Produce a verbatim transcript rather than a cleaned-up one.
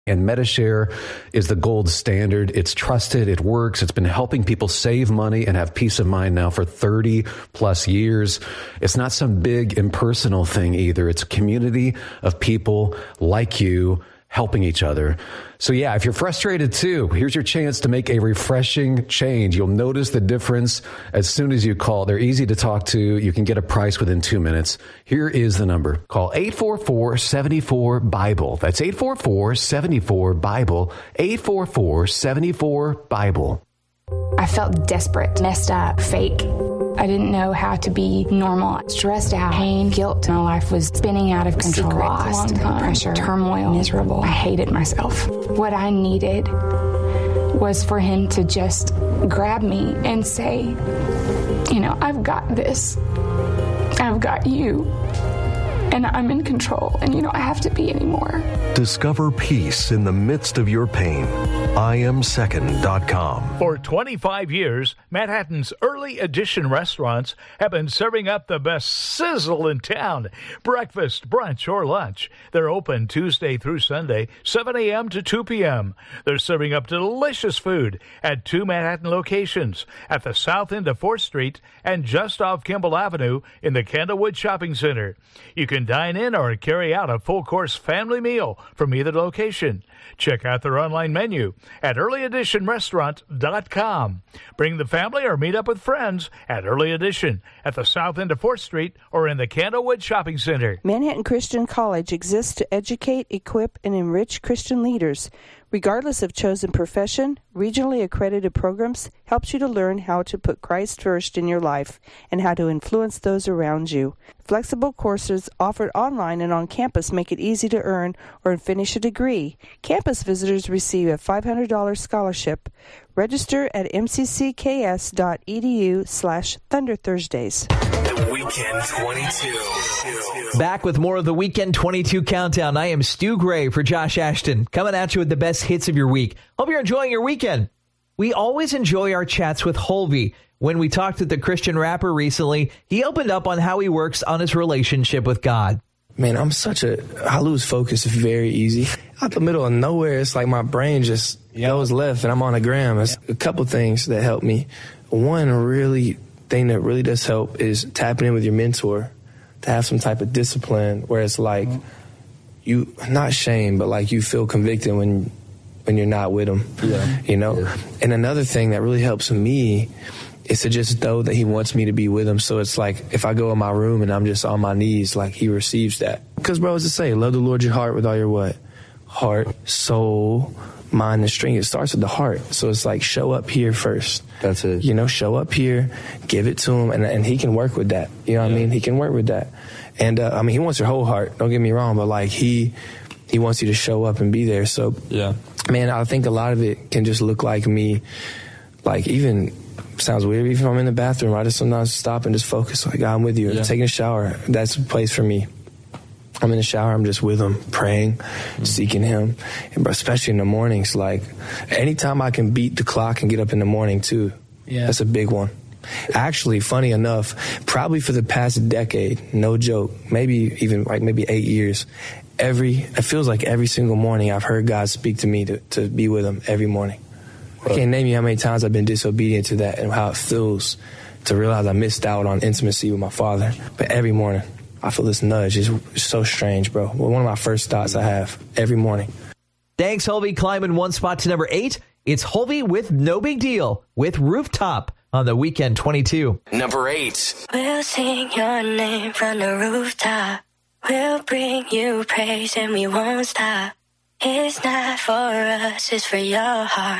And Medi-Share is the gold standard. It's trusted. It works. It's been helping people save money and have peace of mind now for thirty plus years. It's not some big impersonal thing either. It's a community of people like you helping each other. So yeah, if you're frustrated too, here's your chance to make a refreshing change. You'll notice the difference as soon as you call. They're easy to talk to. You can get a price within two minutes. Here is the number. Call eight four four, seven four, BIBLE. That's eight four four, seven four, BIBLE. eight four four, seven four, BIBLE. I felt desperate, messed up, fake. I didn't know how to be normal. Stressed out, pain, guilt. My life was spinning out of control. Secret, lost, pressure, turmoil, miserable. I hated myself. What I needed was for him to just grab me and say, you know, I've got this. I've got you. And I'm in control. And you don't have to be anymore. Discover peace in the midst of your pain. I am second dot com. For twenty-five years, Manhattan's early edition restaurants have been serving up the best sizzle in town. Breakfast, brunch, or lunch. They're open Tuesday through Sunday, seven a.m. to two p.m. They're serving up delicious food at two Manhattan locations, at the south end of fourth Street and just off Kimball Avenue in the Candlewood Shopping Center. You can dine in or carry out a full-course family meal from either location. Check out their online menu at early edition restaurant dot com. Bring the family or meet up with friends at Early Edition at the south end of fourth Street or in the Candlewood Shopping Center. Manhattan Christian College exists to educate, equip, and enrich Christian leaders. Regardless of chosen profession, regionally accredited programs helps you to learn how to put Christ first in your life and how to influence those around you. Flexible courses offered online and on campus make it easy to earn or finish a degree. Campus visitors receive a five hundred dollars scholarship. Register at mccs.edu slash Thunder Thursdays. The Weekend twenty-two. Back with more of the Weekend twenty-two Countdown. I am Stu Gray for Josh Ashton, coming at you with the best hits of your week. Hope you're enjoying your weekend. We always enjoy our chats with Holvey. When we talked with the Christian rapper recently, he opened up on how he works on his relationship with God. Man, I'm such a, I lose focus very easy. Out the middle of nowhere, it's like my brain just goes left and I'm on the gram. It's a couple things that help me. One really thing that really does help is tapping in with your mentor to have some type of discipline where it's like you, not shame, but like you feel convicted when when you're not with him, yeah. you know? Yeah. And another thing that really helps me is to just know that he wants me to be with him. So it's like if I go in my room and I'm just on my knees, like he receives that. Because, bro, what's it say? Love the Lord your heart with all your what? Heart, soul, mind, and strength. It starts with the heart. So it's like show up here first. That's it. You know, show up here, give it to him, and, and he can work with that. You know what yeah. I mean? He can work with that. And, uh, I mean, he wants your whole heart. Don't get me wrong, but, like, he he wants you to show up and be there. So, yeah, man, I think a lot of it can just look like me, like even... sounds weird. Even if I'm in the bathroom, I just sometimes stop and just focus. Like, I'm with you. Yeah. I'm taking a shower. That's a place for me. I'm in the shower. I'm just with him, praying, mm-hmm. seeking him. And especially in the mornings, like anytime I can beat the clock and get up in the morning too. Yeah. That's a big one. Actually, funny enough, probably for the past decade, no joke, maybe even like maybe eight years, every, it feels like every single morning I've heard God speak to me to, to be with him every morning. I can't name you how many times I've been disobedient to that and how it feels to realize I missed out on intimacy with my Father. But every morning, I feel this nudge. It's, it's so strange, bro. Well, one of my first thoughts I have every morning. Thanks, Holvey. Climbing one spot to number eight. It's Holvey with No Big Deal with Rooftop on the Weekend twenty-two. Number eight. We'll sing your name from the rooftop. We'll bring you praise and we won't stop. It's not for us, it's for your heart.